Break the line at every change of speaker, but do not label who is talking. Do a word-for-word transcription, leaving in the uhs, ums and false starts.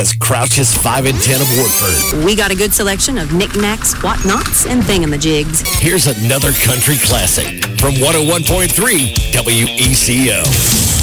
as Crouch's five and ten of Woodford.
We got a good selection of knickknacks, whatnots, and thingamajigs.
Here's another country classic from one oh one point three W E C O.